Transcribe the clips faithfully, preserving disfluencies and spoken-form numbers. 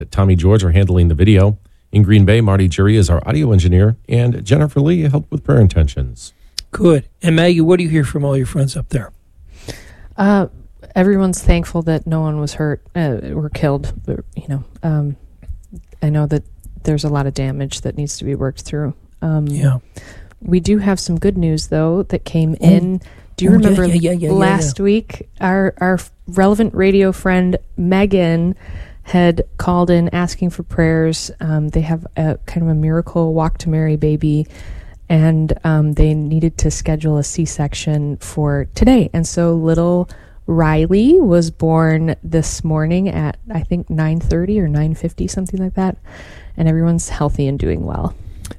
Tommy George are handling the video. In Green Bay, Marty Jury is our audio engineer, and Jennifer Lee helped with prayer intentions. Good. And Maggie, what do you hear from all your friends up there? Uh, everyone's thankful that no one was hurt uh, or killed. But, you know, um, I know that there's a lot of damage that needs to be worked through. Um, Yeah. We do have some good news, though, that came Oh. in. Do you Oh, yeah, remember yeah, yeah, yeah, yeah, last yeah. week, our, our relevant radio friend, Megan, had called in asking for prayers. Um, they have a kind of a miracle walk to Mary baby, and um, they needed to schedule a C-section for today. And so little Riley was born this morning at, I think, nine thirty or nine fifty, something like that. And everyone's healthy and doing well.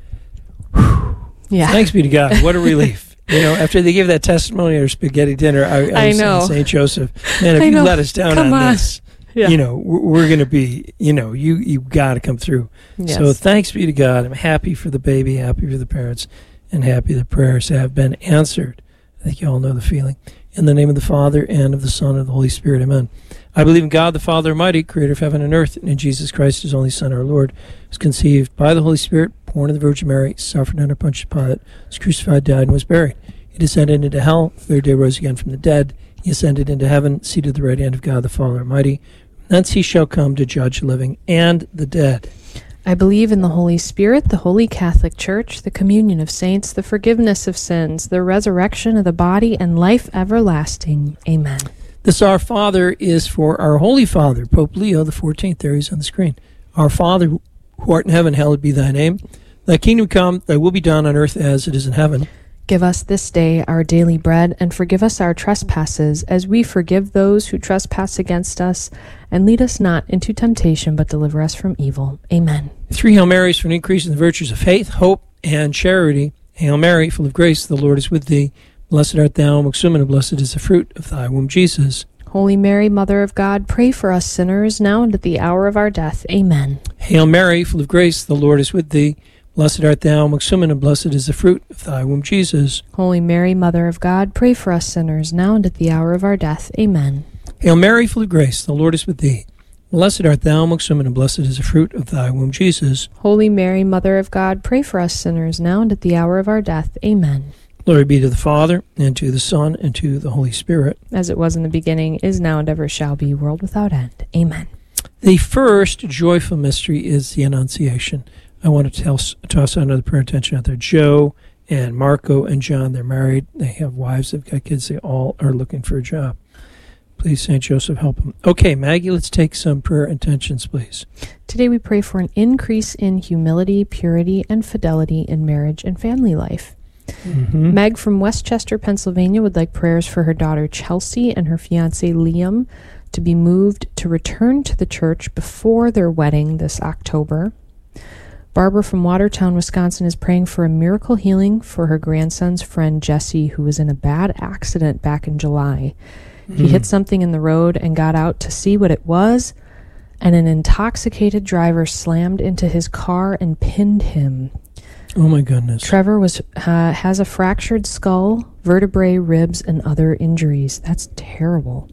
Yeah. Thanks be to God. What a relief. You know, after they gave that testimony at our spaghetti dinner, I, I, I was know. saying, Saint Joseph, man, if I you know. let us down Come on, on. this, Yeah. you know, we're, we're going to be, you know, you you got to come through. Yes. So thanks be to God. I'm happy for the baby, happy for the parents, and happy the prayers have been answered. I think you all know the feeling. In the name of the Father, and of the Son, and of the Holy Spirit, amen. I believe in God, the Father Almighty, creator of heaven and earth, and in Jesus Christ, his only Son, our Lord, was conceived by the Holy Spirit, born of the Virgin Mary, suffered under Pontius Pilate, was crucified, died, and was buried. He descended into hell, third day rose again from the dead. He ascended into heaven, seated at the right hand of God, the Father Almighty. Thence he shall come to judge the living and the dead. I believe in the Holy Spirit, the Holy Catholic Church, the communion of saints, the forgiveness of sins, the resurrection of the body, and life everlasting. Amen. This Our Father is for our Holy Father, Pope Leo the fourteenth. There he's on the screen. Our Father, who art in heaven, hallowed be thy name. Thy kingdom come, thy will be done on earth as it is in heaven. Give us this day our daily bread, and forgive us our trespasses, as we forgive those who trespass against us. And lead us not into temptation, but deliver us from evil. Amen. Three Hail Marys for an increase in the virtues of faith, hope, and charity. Hail Mary, full of grace, the Lord is with thee. Blessed art thou amongst women, and blessed is the fruit of thy womb, Jesus. Holy Mary, Mother of God, pray for us sinners, now and at the hour of our death. Amen. Hail Mary, full of grace, the Lord is with thee. Blessed art thou amongst women, and blessed is the fruit of thy womb, Jesus. Holy Mary, Mother of God, pray for us sinners, now and at the hour of our death. Amen. Hail Mary, full of grace, the Lord is with thee. Blessed art thou amongst women, and blessed is the fruit of thy womb, Jesus. Holy Mary, Mother of God, pray for us sinners, now and at the hour of our death. Amen. Glory be to the Father, and to the Son, and to the Holy Spirit. As it was in the beginning, is now, and ever shall be, world without end. Amen. The first joyful mystery is the Annunciation. I want to tell, toss out another prayer intention out there. Joe and Marco and John, they're married. They have wives. They've got kids. They all are looking for a job. Please, Saint Joseph, help them. Okay, Maggie, let's take some prayer intentions, please. Today we pray for an increase in humility, purity, and fidelity in marriage and family life. Mm-hmm. Meg from Westchester, Pennsylvania would like prayers for her daughter Chelsea and her fiancé Liam to be moved to return to the church before their wedding this October. Barbara from Watertown, Wisconsin is praying for a miracle healing for her grandson's friend Jesse, who was in a bad accident back in July. He Mm. hit something in the road and got out to see what it was, and an intoxicated driver slammed into his car and pinned him. Oh, my goodness. Trevor was uh, has a fractured skull, vertebrae, ribs, and other injuries. That's terrible.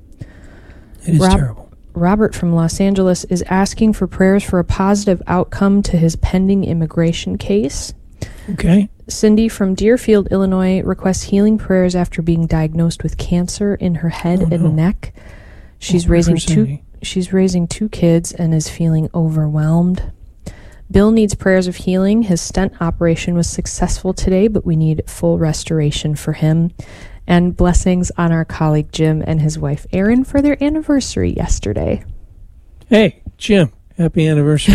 It is Rob- terrible. Robert from Los Angeles is asking for prayers for a positive outcome to his pending immigration case. Okay. Cindy from Deerfield, Illinois requests healing prayers after being diagnosed with cancer in her head Oh, and no. neck. She's Oh, raising for two Cindy. she's raising two kids and is feeling overwhelmed. Bill needs prayers of healing. His stent operation was successful today, but we need full restoration for him. And blessings on our colleague Jim and his wife Erin for their anniversary yesterday. Hey, Jim, happy anniversary.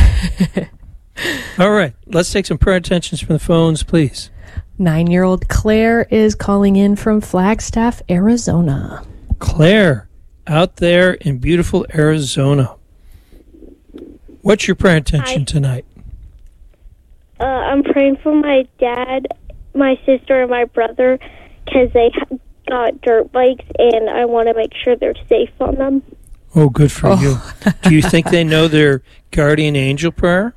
All right, let's take some prayer intentions from the phones, please. Nine-year-old Claire is calling in from Flagstaff, Arizona. Claire, out there in beautiful Arizona. What's your prayer intention Hi. tonight? Uh, I'm praying for my dad, my sister, and my brother because they ha- got dirt bikes, and I want to make sure they're safe on them. Oh, good for Oh. you. Do you think they know their guardian angel prayer?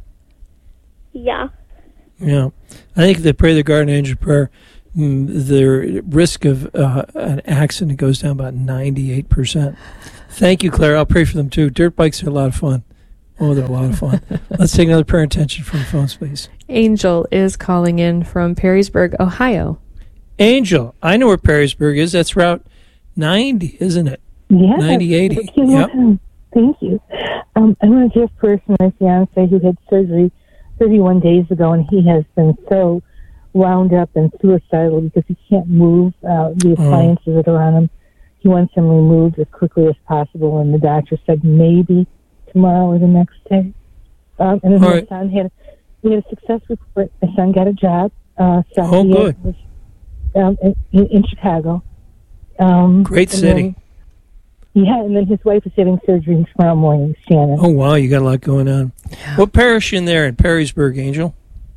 Yeah. Yeah. I think if they pray the guardian angel prayer, mm, their risk of uh, an accident goes down about ninety-eight percent. Thank you, Claire. I'll pray for them, too. Dirt bikes are a lot of fun. Oh, they're a lot of fun. Let's take another prayer intention from the phones, please. Angel is calling in from Perrysburg, Ohio. Angel, I know where Perrysburg is. That's Route ninety, isn't it? Yeah. ninety eighty. You Yep. know, thank you. Um, I want to give first my fiance who had surgery thirty-one days ago, and he has been so wound up and suicidal because he can't move uh, the appliances oh. that are on him. He wants them removed as quickly as possible, and the doctor said maybe tomorrow or the next day. Um, and then All my right. son had, we had a success report. My son got a job. Uh, Oh, good. Was, um, in, in Chicago. Um, Great and city. Then, yeah, and then his wife is having surgery tomorrow morning, Shannon. Oh, wow, you got a lot going on. What parish in there in Perrysburg, Angel?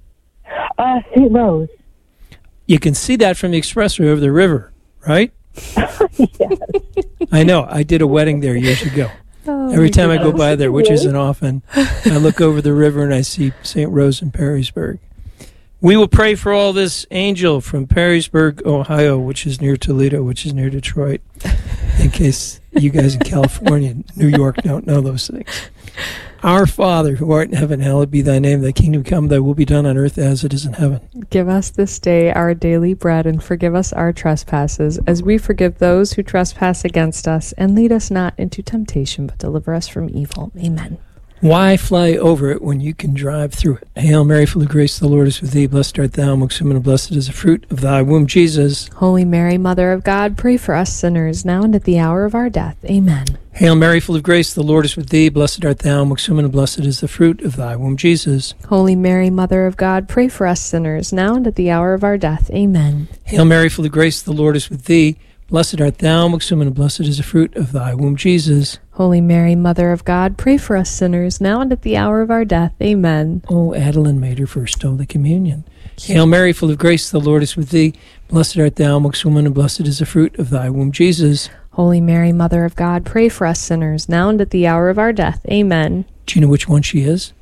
Uh, Saint Rose. You can see that from the expressway over the river, right? Yes. I know. I did a wedding there years ago. Oh, Every my time I go goodness. by there, which Really? isn't often, I look over the river and I see Saint Rose in Perrysburg. We will pray for all this, Angel, from Perrysburg, Ohio, which is near Toledo, which is near Detroit, in case you guys in California and New York don't know those things. Our Father, who art in heaven, hallowed be thy name. Thy kingdom come, thy will be done on earth as it is in heaven. Give us this day our daily bread, and forgive us our trespasses, as we forgive those who trespass against us. And lead us not into temptation, but deliver us from evil. Amen. Why fly over it when you can drive through it? Hail Mary, full of grace, the Lord is with thee. Blessed art thou amongst women, and blessed is the fruit of thy womb, Jesus. Holy Mary, Mother of God, pray for us sinners, now and at the hour of our death. Amen. Hail Mary, full of grace, the Lord is with thee. Blessed art thou amongst women, and blessed is the fruit of thy womb, Jesus. Holy Mary, Mother of God, pray for us sinners, now and at the hour of our death. Amen. Hail Mary, full of grace, the Lord is with thee. Blessed art thou amongst women, and blessed is the fruit of thy womb, Jesus. Holy Mary, Mother of God, pray for us sinners, now and at the hour of our death. Amen. Oh, Adeline made her first Holy Communion. Hail Mary, full of grace, the Lord is with thee. Blessed art thou amongst women, and blessed is the fruit of thy womb, Jesus. Holy Mary, Mother of God, pray for us sinners, now and at the hour of our death. Amen. Do you know which one she is?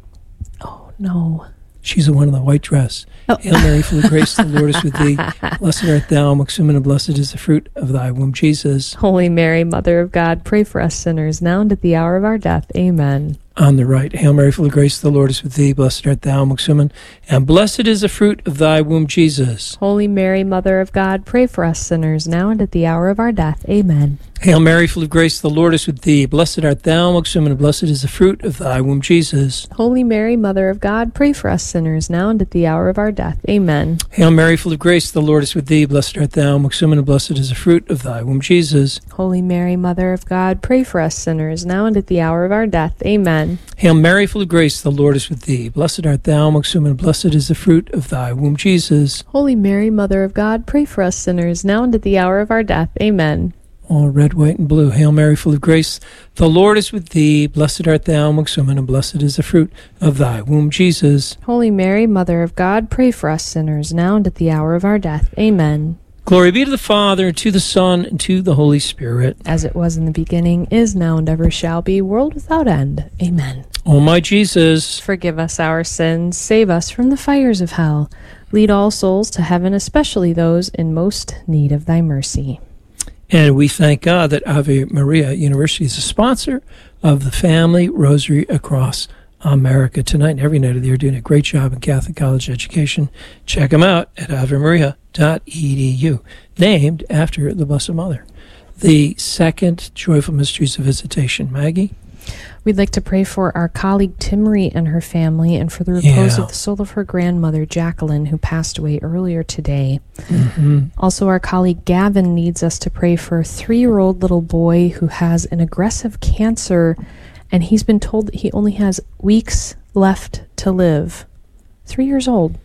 Oh, no. She's the one in the white dress. Oh. Hail Mary, full of grace, the Lord is with thee. Blessed art thou amongst women, and blessed is the fruit of thy womb, Jesus. Holy Mary, Mother of God, pray for us sinners, now and at the hour of our death. Amen. On the right, Hail Mary, full of grace, the Lord is with thee. Blessed art thou amongst women, and blessed is the fruit of thy womb, Jesus. Holy Mary, Mother of God, pray for us sinners, now and at the hour of our death. Amen. Hail Mary, full of grace, the Lord is with thee. Blessed art thou amongst women, and blessed is the fruit of thy womb, Jesus. Holy Mary, Mother of God, pray for us sinners, now and at the hour of our death. Amen. Hail Mary, full of grace, the Lord is with thee. Blessed art thou amongst women, and blessed is the fruit of thy womb, Jesus. Holy Mary, Mother of God, pray for us sinners, now and at the hour of our death. Amen. Hail Mary, full of grace, the Lord is with thee. Blessed art thou amongst women, and blessed is the fruit of thy womb, Jesus. Holy Mary, Mother of God, pray for us sinners, now and at the hour of our death. Amen. All red, white, and blue. Hail Mary, full of grace, the Lord is with thee. Blessed art thou amongst women, and blessed is the fruit of thy womb, Jesus. Holy Mary, Mother of God, pray for us sinners, now and at the hour of our death. Amen. Glory be to the Father, and to the Son, and to the Holy Spirit. As it was in the beginning, is now, and ever shall be, world without end. Amen. O my Jesus, Forgive us our sins, save us from the fires of hell. Lead all souls to heaven, especially those in most need of thy mercy. and we thank God that Ave Maria University is a sponsor of the Family Rosary Across America tonight and every night of the year, doing a great job in Catholic college education. Check them out at ave maria dot e d u, named after the Blessed Mother. The second Joyful Mysteries of Visitation. Maggie? We'd like to pray for our colleague Timmery and her family, and for the repose Yeah. of the soul of her grandmother, Jacqueline, who passed away earlier today. Mm-hmm. Also, our colleague Gavin needs us to pray for a three-year-old little boy who has an aggressive cancer, and he's been told that he only has weeks left to live. Three years old.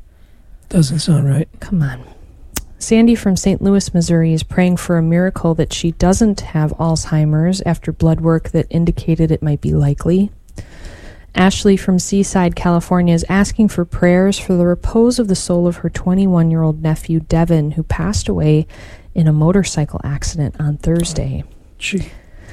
Doesn't sound right. Come on. Sandy from Saint Louis, Missouri is praying for a miracle that she doesn't have Alzheimer's after blood work that indicated it might be likely. Ashley from Seaside, California is asking for prayers for the repose of the soul of her twenty-one-year-old nephew, Devin, who passed away in a motorcycle accident on Thursday. Gee.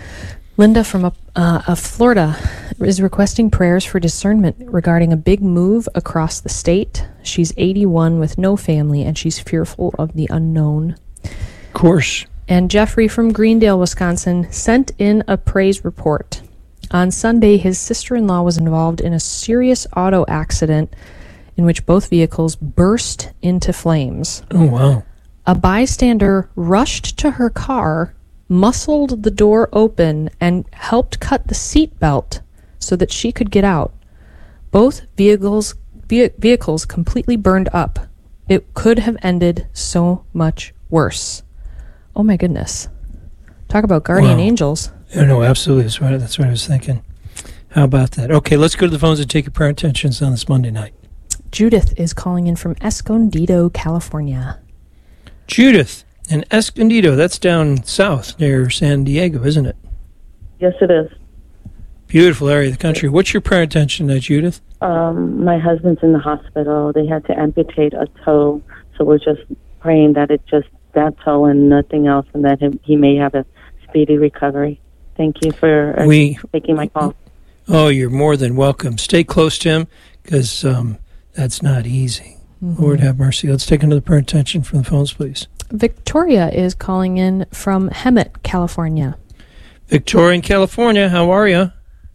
Linda from uh, uh, Florida is requesting prayers for discernment regarding a big move across the state. She's eighty-one with no family, and she's fearful of the unknown. Of course. And Jeffrey from Greendale, Wisconsin, sent in a praise report. On Sunday, his sister-in-law was involved in a serious auto accident in which both vehicles burst into flames. Oh, wow. A bystander rushed to her car, muscled the door open, and helped cut the seat belt so that she could get out. Both vehicles ve- vehicles completely burned up. It could have ended so much worse. Oh my goodness. Talk about guardian Wow. angels. Yeah, no, absolutely. That's right. That's what I was thinking. How about that? Okay, let's go to the phones and take your prayer intentions on this Monday night. Judith is calling in from Escondido, California. Judith in Escondido, that's down south near San Diego, isn't it? Yes, it is. Beautiful area of the country. What's your prayer intention tonight, Judith? Um, my husband's in the hospital. They had to amputate a toe, so we're just praying that it just, that toe and nothing else, and that he, he may have a speedy recovery. Thank you for uh, We, taking my call. oh, you're more than welcome. Stay close to him, because um, that's not easy. Mm-hmm. Lord have mercy. Let's take another prayer intention from the phones, please. Victoria is calling in from Hemet, California. Victoria in California, how are you?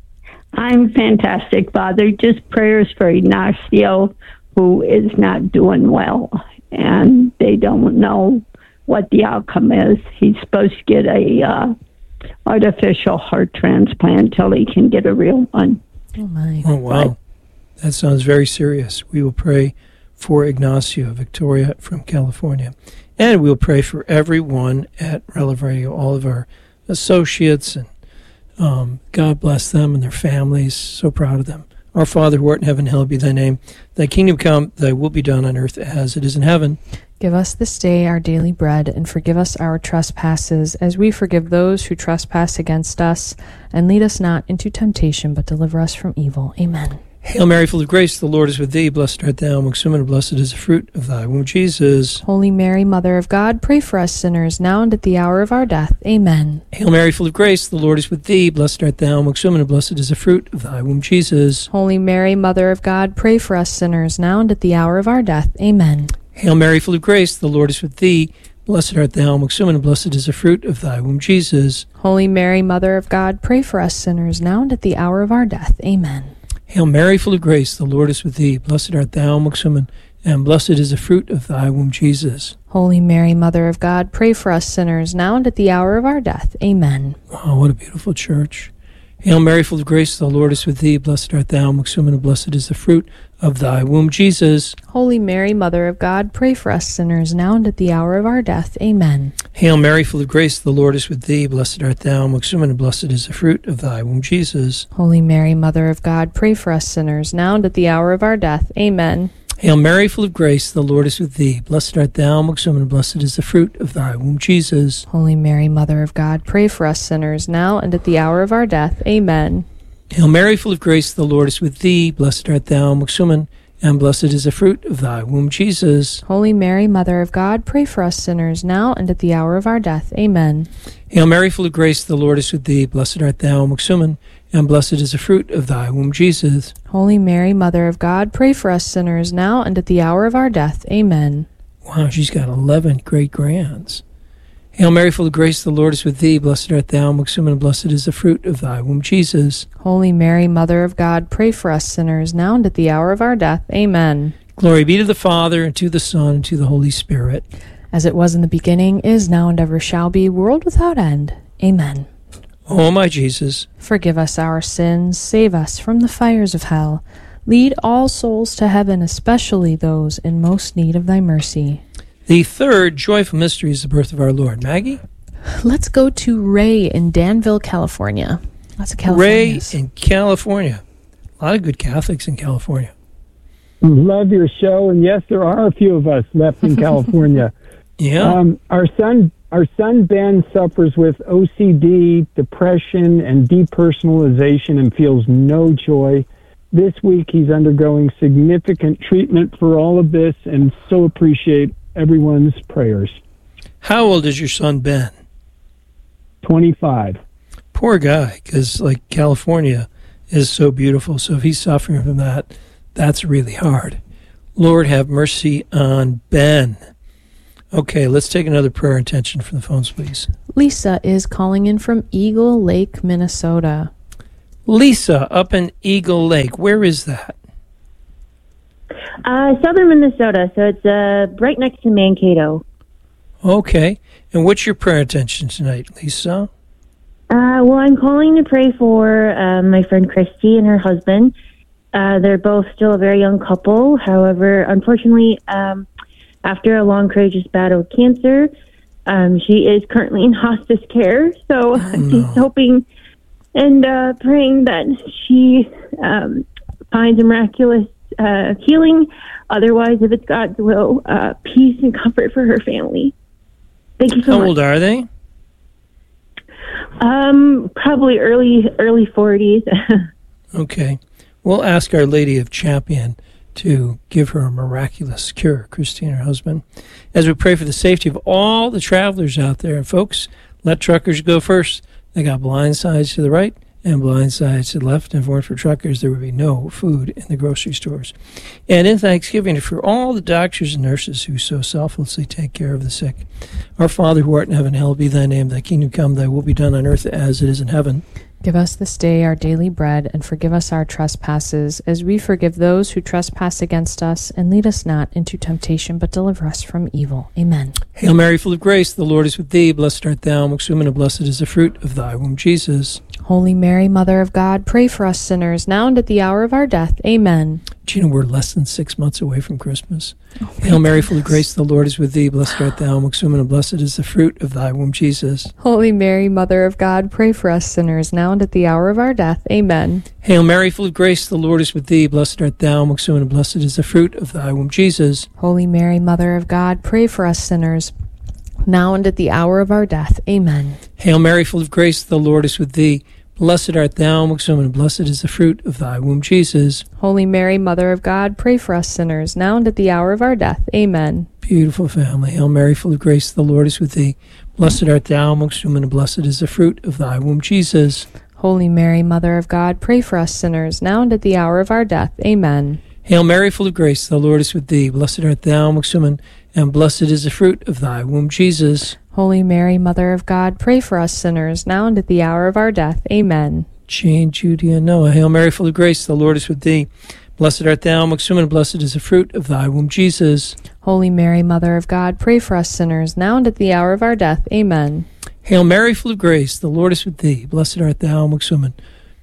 I'm fantastic, Father. Just prayers for Ignacio, who is not doing well, and they don't know what the outcome is. He's supposed to get a uh, artificial heart transplant till he can get a real one. Oh, my. Oh, wow. That sounds very serious. We will pray for Ignacio, Victoria from California. And we'll pray for everyone at Relevant Radio, all of our associates, and um, God bless them and their families. So proud of them. Our Father, who art in heaven, hallowed be thy name. Thy kingdom come, thy will be done on earth as it is in heaven. Give us this day our daily bread, and forgive us our trespasses, as we forgive those who trespass against us. And lead us not into temptation, but deliver us from evil. Amen. Hail Mary, full of grace, the Lord is with thee. Blessed art thou amongst women, and blessed is the fruit of thy womb, Jesus. Holy Mary, Mother of God, pray for us sinners, now and at the hour of our death. Amen. Hail Mary, full of grace, the Lord is with thee. Blessed art thou amongst women, and blessed is the fruit of thy womb, Jesus. Holy Mary, Mother of God, pray for us sinners, now and at the hour of our death. Amen. Hail Mary, full of grace, the Lord is with thee. Blessed art thou amongst women, and blessed is the fruit of thy womb, Jesus. Holy Mary, Mother of God, pray for us sinners, now and at the hour of our death. Amen. Hail Mary, full of grace, the Lord is with thee. Blessed art thou amongst women, and blessed is the fruit of thy womb, Jesus. Holy Mary, Mother of God, pray for us sinners, now and at the hour of our death. Amen. Wow, what a beautiful church. Hail Mary, full of grace, the Lord is with thee. Blessed art thou amongst women, and blessed is the fruit of thy womb, Jesus. Holy Mary, Mother of God, pray for us sinners, now and at the hour of our death. Amen. Hail Mary, full of grace, the Lord is with thee. Blessed art thou amongst women, and blessed is the fruit of thy womb, Jesus. Holy Mary, Mother of God, pray for us sinners, now and at the hour of our death. Amen. Hail Mary, full of grace, the Lord is with thee. Blessed art thou amongst women, and blessed is the fruit of thy womb, Jesus. Holy Mary, Mother of God, pray for us sinners, now and at the hour of our death. Amen. Hail Mary, full of grace, the Lord is with thee. Blessed art thou amongst women, and blessed is the fruit of thy womb, Jesus. Holy Mary, Mother of God, pray for us sinners, now and at the hour of our death. Amen. Hail Mary, full of grace, the Lord is with thee. Blessed art thou amongst women, and blessed is the fruit of thy womb, Jesus. Holy Mary, Mother of God, pray for us sinners, now and at the hour of our death. Amen. Wow, she's got eleven great-grands. Hail Mary, full of grace, the Lord is with thee. Blessed art thou amongst women, and blessed is the fruit of thy womb, Jesus. Holy Mary, Mother of God, pray for us sinners, now and at the hour of our death. Amen. Glory be to the Father, and to the Son, and to the Holy Spirit. As it was in the beginning, is now, and ever shall be, world without end. Amen. O my Jesus, forgive us our sins, save us from the fires of hell. Lead all souls to heaven, especially those in most need of thy mercy. the third joyful mystery is the birth of our Lord. Maggie? Let's go to Ray in Danville, California. Lots of Ray Californians. in California. A lot of good Catholics in California. Love your show, and yes, there are a few of us left in California. Yeah. Um, our son, our son Ben suffers with O C D, depression, and depersonalization, and feels no joy. This week, he's undergoing significant treatment for all of this, and so appreciate everyone's prayers. How old is your son Ben? twenty-five. Poor guy, because like California is so beautiful. So if he's suffering from that, that's really hard. Lord, have mercy on Ben. Okay, let's take another prayer intention from the phones, please. Lisa is calling in from Eagle Lake, Minnesota. Lisa, up in Eagle Lake. Where is that? Uh, southern Minnesota, so it's uh, right next to Mankato. Okay. And what's your prayer intention tonight, Lisa? Uh, well, I'm calling to pray for uh, my friend Christy and her husband. Uh, they're both still a very young couple. However, unfortunately, um, after a long, courageous battle with cancer, um, she is currently in hospice care. So Oh, no. just hoping and uh, praying that she um, finds a miraculous uh, healing. Otherwise, if it's God's will, uh, peace and comfort for her family. Thank you so How much. old are they? Um, probably early early forties. Okay. We'll ask Our Lady of Champion to give her a miraculous cure, Christine and her husband, as we pray for the safety of all the travelers out there. And folks, let truckers go first. They got blind sides to the right and blind sides to the left. And if it weren't for truckers, there would be no food in the grocery stores. And in Thanksgiving, for all the doctors and nurses who so selflessly take care of the sick, our Father who art in heaven, hallowed be thy name. Thy kingdom come, thy will be done on earth as it is in heaven. Give us this day our daily bread, and forgive us our trespasses, as we forgive those who trespass against us. And lead us not into temptation, but deliver us from evil. Amen. Hail Mary, full of grace, the Lord is with thee. Blessed art thou amongst women, and blessed is the fruit of thy womb, Jesus. Holy Mary, Mother of God, pray for us sinners, now and at the hour of our death. Amen. Do you know we're less than six months away from Christmas? Oh, Hail Mary, full of grace, the Lord is with thee. Blessed art thou amongst women, and blessed is the fruit of thy womb, Jesus. Holy Mary, Mother of God, pray for us sinners, now and at the hour of our death. Amen. Hail Mary, full of grace, the Lord is with thee. Blessed art thou amongst women, and blessed is the fruit of thy womb, Jesus. Holy Mary, Mother of God, pray for us sinners, now and at the hour of our death. Amen. Hail Mary, full of grace, the Lord is with thee. Blessed art thou amongst women, and blessed is the fruit of thy womb, Jesus. Holy Mary, Mother of God, pray for us sinners, now and at the hour of our death. Amen. Beautiful family. Hail Mary, full of grace, the Lord is with thee. Blessed art thou amongst women, and blessed is the fruit of thy womb, Jesus. Holy Mary, Mother of God, pray for us sinners, now and at the hour of our death. Amen. Hail Mary, full of grace, the Lord is with thee. Blessed art thou amongst women, and blessed is the fruit of thy womb, Jesus. Holy Mary, Mother of God, pray for us sinners, now and at the hour of our death. Amen. Jane, Judy, and Noah. Hail Mary, full of grace, the Lord is with thee. Blessed art thou amongst women, and blessed is the fruit of thy womb, Jesus. Holy Mary, Mother of God, pray for us sinners, now and at the hour of our death. Amen. Hail Mary, full of grace, the Lord is with thee. Blessed art thou amongst women,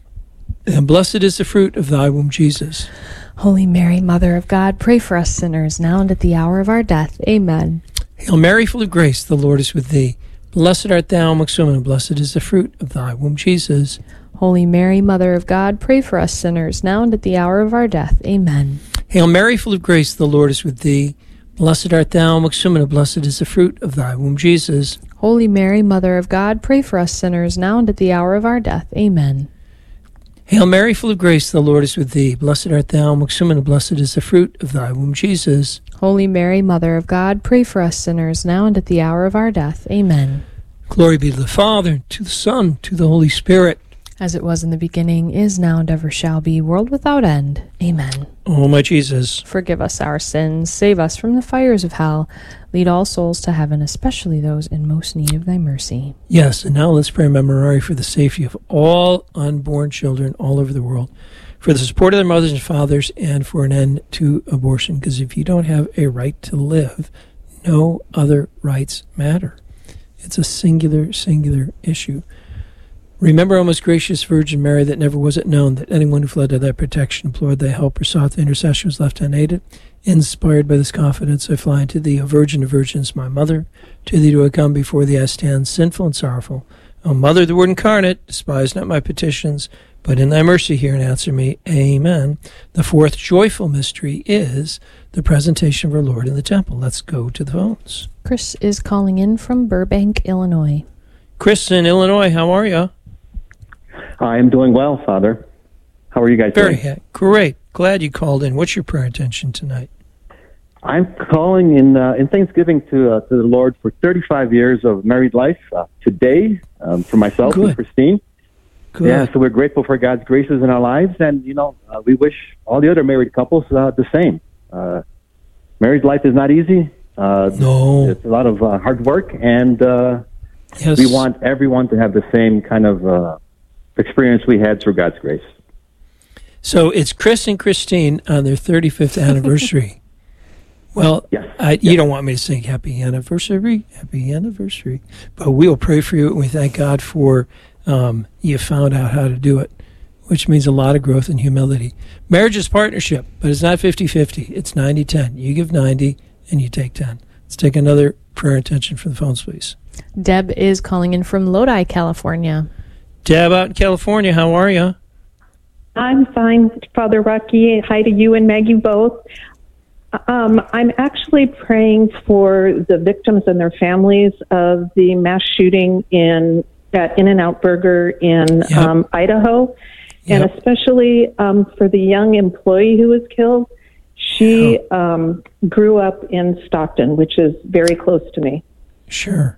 and blessed is the fruit of thy womb, Jesus. Holy Mary, Mother of God, pray for us sinners, now and at the hour of our death. Amen. Hail Mary, full of grace, the Lord is with thee. Blessed art thou amongst women, and blessed is the fruit of thy womb, Jesus. Holy Mary, Mother of God, pray for us sinners, now and at the hour of our death. Amen. Hail Mary, full of grace, the Lord is with thee. Blessed art thou amongst women, and blessed is the fruit of thy womb, Jesus. Holy Mary, Mother of God, pray for us sinners, now and at the hour of our death. Amen. Hail Mary, full of grace, the Lord is with thee. Blessed art thou amongst women, and blessed is the fruit of thy womb, Jesus. Holy Mary, Mother of God, pray for us sinners, now and at the hour of our death. Amen. Glory be to the Father, to the Son, to the Holy Spirit. As it was in the beginning, is now, and ever shall be, world without end. Amen. O my Jesus, forgive us our sins, save us from the fires of hell, lead all souls to heaven, especially those in most need of thy mercy. Yes, and now let's pray a memorare for the safety of all unborn children all over the world, for the support of their mothers and fathers, and for an end to abortion, because if you don't have a right to live, no other rights matter. It's a singular, singular issue. Remember, O most gracious Virgin Mary, that never was it known that anyone who fled to thy protection, implored thy help, or sought thy intercession was left unaided. Inspired by this confidence, I fly unto thee, O Virgin of Virgins, my mother. To thee do I come, before thee I stand, sinful and sorrowful. O Mother of the Word incarnate, despise not my petitions, but in thy mercy hear and answer me. Amen. The fourth joyful mystery is the presentation of our Lord in the temple. Let's go to the phones. Chris is calling in from Burbank, Illinois. Chris in Illinois, how are you? I am doing well, Father. How are you guys Very doing? ha- great. Glad you called in. What's your prayer intention tonight? I'm calling in uh, in Thanksgiving to uh, to the Lord for thirty-five years of married life uh, today um, for myself Good. and Christine. Good. Yeah, so we're grateful for God's graces in our lives, and you know uh, we wish all the other married couples uh, the same. Uh, married life is not easy. Uh, no, it's a lot of uh, hard work, and uh, yes. we want everyone to have the same kind of uh, experience we had through God's grace. So it's Chris and Christine on their thirty-fifth anniversary. Well, yes. I, yes. you don't want me to sing happy anniversary, happy anniversary, but we'll pray for you, and we thank God for um, you found out how to do it, which means a lot of growth and humility. Marriage is partnership, but it's not fifty-fifty. It's ninety ten. You give ninety, and you take ten. Let's take another prayer intention from the phones, please. Deb is calling in from Lodi, California. Deb out in California, how are you? I'm fine, Father Rocky. Hi to you and Maggie both. Um, I'm actually praying for the victims and their families of the mass shooting in at In-N-Out Burger in Yep. um, Idaho, Yep. and especially um, for the young employee who was killed. She um, grew up in Stockton, which is very close to me. Sure.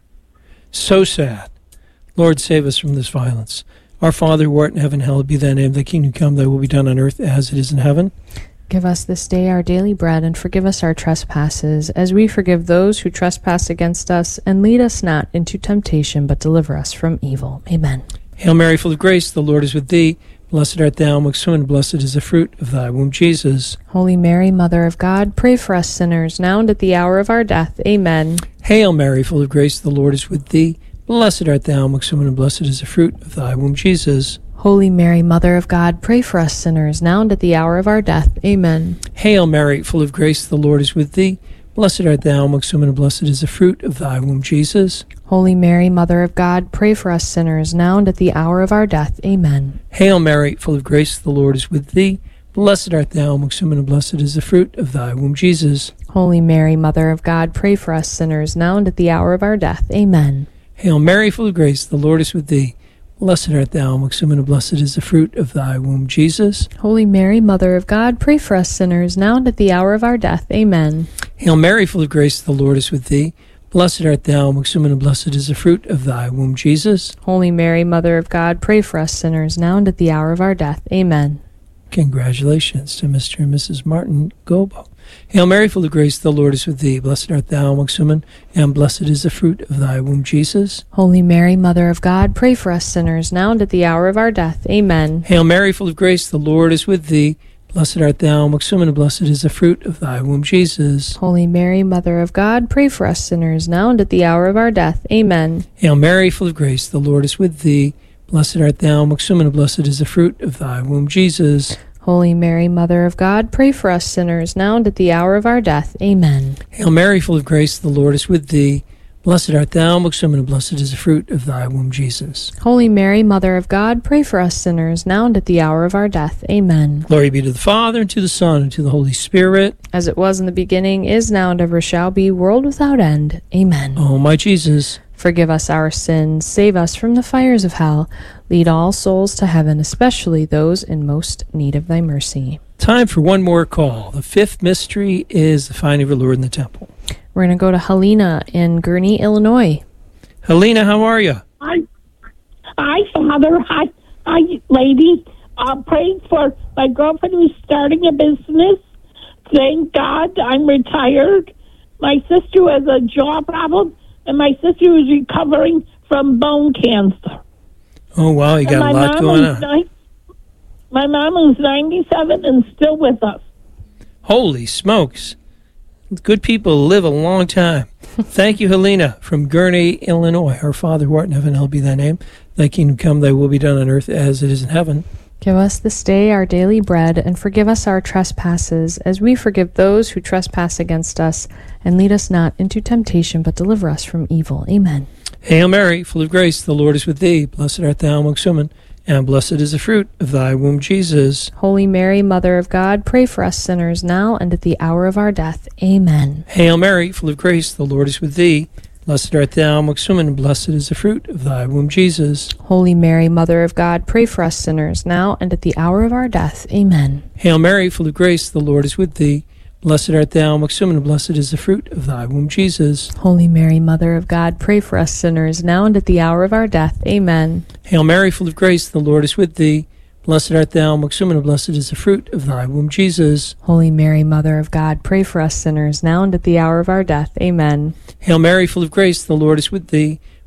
So sad. Lord, save us from this violence. Our Father, who art in heaven, hallowed be thy name. Thy kingdom come, thy will be done on earth as it is in heaven. Give us this day our daily bread, and forgive us our trespasses, as we forgive those who trespass against us. And lead us not into temptation, but deliver us from evil. Amen. Hail Mary, full of grace, the Lord is with thee. Blessed art thou amongst women, blessed is the fruit of thy womb, Jesus. Holy Mary, Mother of God, pray for us sinners, now and at the hour of our death. Amen. Hail Mary, full of grace, the Lord is with thee. Blessed art thou amongst women, and blessed is the fruit of thy womb, Jesus. Holy Mary, Mother of God, pray for us sinners, now and at the hour of our death. Amen. Hail Mary, full of grace, the Lord is with thee. Blessed art thou amongst women, and blessed is the fruit of thy womb, Jesus. Holy Mary, Mother of God, pray for us sinners, now and at the hour of our death. Amen. Hail Mary, full of grace, the Lord is with thee. Blessed art thou amongst women, and blessed is the fruit of thy womb, Jesus. Holy Mary, Mother of God, pray for us sinners, now and at the hour of our death. Amen. Hail Mary, full of grace, the Lord is with thee. Blessed art thou amongst women, and blessed is the fruit of thy womb, Jesus. Holy Mary, Mother of God, pray for us sinners, now and at the hour of our death. Amen. Hail Mary, full of grace, the Lord is with thee. Blessed art thou amongst women, and blessed is the fruit of thy womb, Jesus. Holy Mary, Mother of God, pray for us sinners, now and at the hour of our death. Amen. Congratulations to Mister and Missus Martin Gobo. Hail Mary, full of grace, the Lord is with thee. Blessed art thou amongst women, and blessed is the fruit of thy womb, Jesus. Holy Mary, Mother of God, pray for us sinners, now and at the hour of our death. Amen. Hail Mary, full of grace, the Lord is with thee. Blessed art thou amongst women, and blessed is the fruit of thy womb, Jesus. Holy Mary, Mother of God, pray for us sinners, now and at the hour of our death. Amen. Hail Mary, full of grace, the Lord is with thee. Blessed art thou amongst women, and blessed is the fruit of thy womb, Jesus. Holy Mary, Mother of God, pray for us sinners, now and at the hour of our death. Amen. Hail Mary, full of grace, the Lord is with thee. Blessed art thou amongst women, and blessed is the fruit of thy womb, Jesus. Holy Mary, Mother of God, pray for us sinners, now and at the hour of our death. Amen. Glory be to the Father, and to the Son, and to the Holy Spirit. As it was in the beginning, is now, and ever shall be, world without end. Amen. O my Jesus, forgive us our sins, save us from the fires of hell, lead all souls to heaven, especially those in most need of thy mercy. Time for one more call. The fifth mystery is the finding of our Lord in the temple. We're going to go to Helena in Gurnee, Illinois. Helena, how are you? Hi, hi, Father. Hi, hi, lady. I'm praying for my girlfriend who's starting a business. Thank God I'm retired. My sister has a jaw problem, and my sister is recovering from bone cancer. Oh, wow, you got a lot going on. Ni- my mom is ninety-seven and still with us. Holy smokes. Good people live a long time. Thank you, Helena, from Gurnee, Illinois. Our Father, who art in heaven, hallowed be thy name. Thy kingdom come, thy will be done on earth as it is in heaven. Give us this day our daily bread, and forgive us our trespasses, as we forgive those who trespass against us. And lead us not into temptation, but deliver us from evil. Amen. Hail Mary, full of grace, the Lord is with thee. Blessed art thou amongst women, and blessed is the fruit of thy womb, Jesus. Holy Mary, Mother of God, pray for us sinners, now and at the hour of our death. Amen. Hail Mary, full of grace, the Lord is with thee. Blessed art thou amongst women, and blessed is the fruit of thy womb, Jesus. Holy Mary, Mother of God, pray for us sinners, now and at the hour of our death. Amen. Hail Mary, full of grace, the Lord is with thee. Blessed art thou amongst women, and blessed is the fruit of thy womb, Jesus. Holy Mary, Mother of God, pray for us sinners, now and at the hour of our death. Amen. Hail Mary, full of grace, the Lord is with thee. Blessed art thou amongst women, and blessed is the fruit of thy womb, Jesus. Holy Mary, Mother of God, pray for us sinners, now and at the hour of our death. Amen. Hail Mary, full of grace, the Lord is with thee.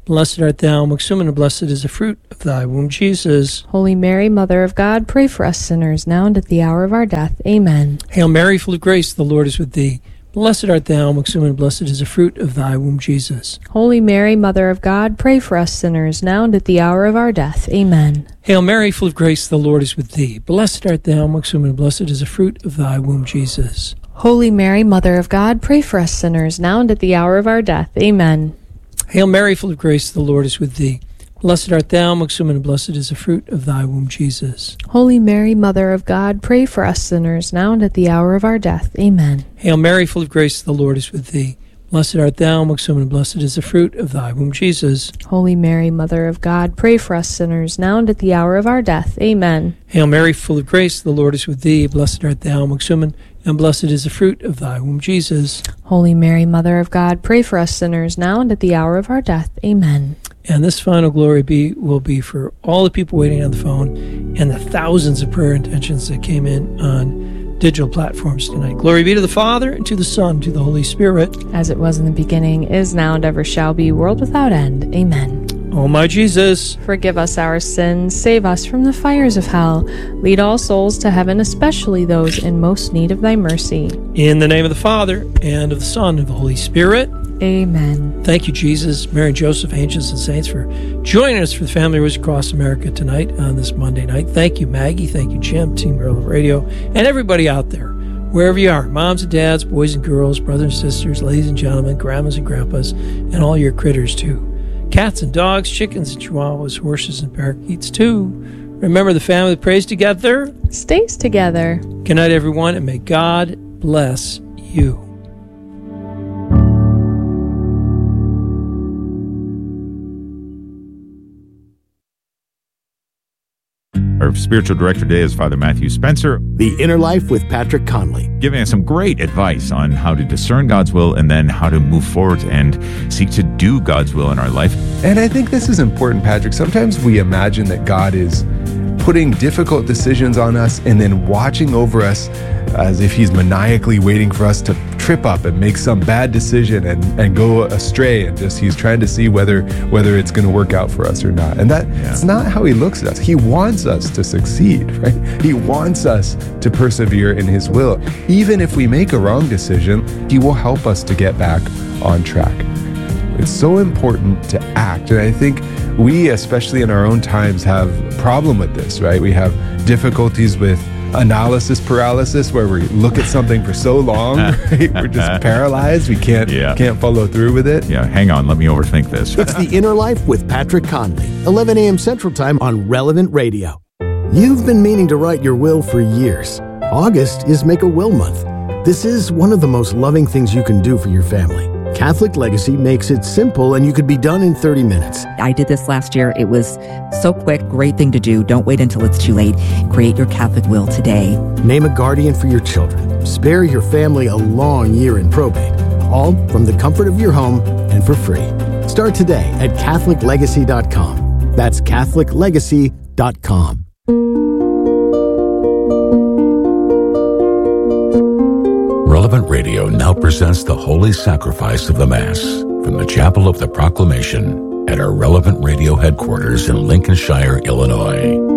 Blessed art thou amongst women, and blessed is the fruit of thy womb, Jesus. Holy Mary, Mother of God, pray for us sinners, now and at the hour of our death. Amen. Hail Mary, full of grace, the Lord is with thee. Blessed art thou amongst women, and blessed is the fruit of thy womb, Jesus. Holy Mary, Mother of God, pray for us sinners, now and at the hour of our death. Amen. Hail Mary, full of grace, the Lord is with thee. Blessed art thou amongst women, and blessed is the fruit of thy womb, Jesus. Holy Mary, Mother of God, pray for us sinners, now and at the hour of our death. Amen. Hail Mary, full of grace, the Lord is with thee. Blessed art thou amongst women, and blessed is the fruit of thy womb, Jesus. Holy Mary, Mother of God, pray for us sinners, now and at the hour of our death. Amen. Hail Mary, full of grace, the Lord is with thee. Blessed art thou amongst women, and blessed is the fruit of thy womb, Jesus. Holy Mary, Mother of God, pray for us sinners, now and at the hour of our death. Amen. Hail Mary, full of grace, the Lord is with thee. Blessed art thou amongst women, and blessed is the fruit of thy womb, Jesus. Holy Mary, Mother of God, pray for us sinners, now and at the hour of our death. Amen. And this final glory be will be for all the people waiting on the phone and the thousands of prayer intentions that came in on digital platforms tonight. Glory be to the Father, and to the Son, and to the Holy Spirit. As it was in the beginning, is now, and ever shall be, world without end. Amen. O my Jesus, forgive us our sins, save us from the fires of hell, lead all souls to heaven, especially those in most need of thy mercy. In the name of the Father, and of the Son, and of the Holy Spirit. Amen. Thank you, Jesus, Mary and Joseph, angels and saints, for joining us for the Family Rose Across America tonight on this Monday night. Thank you, Maggie. Thank you, Jim, Team Relevant Radio, and everybody out there, wherever you are, moms and dads, boys and girls, brothers and sisters, ladies and gentlemen, grandmas and grandpas, and all your critters, too. Cats and dogs, chickens and chihuahuas, horses and parakeets, too. Remember, the family that prays together stays together. Good night, everyone, and may God bless you. Our spiritual director today is Father Matthew Spencer. The Inner Life with Patrick Conley. Giving us some great advice on how to discern God's will and then how to move forward and seek to do God's will in our life. And I think this is important, Patrick. Sometimes we imagine that God is putting difficult decisions on us and then watching over us as if he's maniacally waiting for us to trip up and make some bad decision and, and go astray, and just he's trying to see whether whether it's going to work out for us or not. And that, yeah. that's not how he looks at us. He wants us to succeed, right? He wants us to persevere in his will. Even if we make a wrong decision, he will help us to get back on track. It's so important to act. And I think we, especially in our own times, have a problem with this, right? We have difficulties with analysis paralysis, where we look at something for so long, right? We're just paralyzed. We can't yeah. can't follow through with it. Yeah, hang on. Let me overthink this. It's The Inner Life with Patrick Conley, eleven a.m. Central Time on Relevant Radio. You've been meaning to write your will for years. August is Make a Will Month. This is one of the most loving things you can do for your family. Catholic Legacy makes it simple, and you could be done in thirty minutes. I did this last year. It was so quick, great thing to do. Don't wait until it's too late. Create your Catholic will today. Name a guardian for your children. Spare your family a long year in probate. All from the comfort of your home and for free. Start today at Catholic Legacy dot com. That's Catholic Legacy dot com. Relevant Radio now presents the Holy Sacrifice of the Mass from the Chapel of the Proclamation at our Relevant Radio headquarters in Lincolnshire, Illinois.